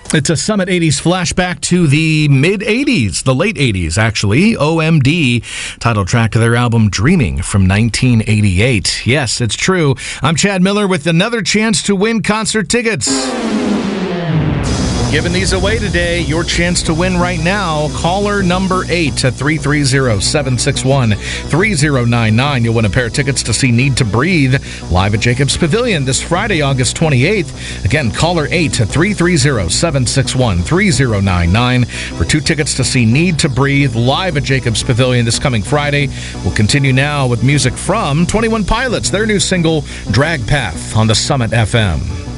It's a Summit 80s flashback to the mid-80s, the late 80s, actually. OMD, title track of their album Dreaming from 1988. Yes, it's true. I'm Chad Miller with another chance to win concert tickets. Giving these away today. Your chance to win right now. Caller number 8 at 330-761-3099. You'll win a pair of tickets to see Need to Breathe live at Jacobs Pavilion this Friday, August 28th. Again, caller 8 at 330-761-3099 for 2 tickets to see Need to Breathe live at Jacobs Pavilion this coming Friday. We'll continue now with music from 21 Pilots, their new single, Drag Path, on the Summit FM.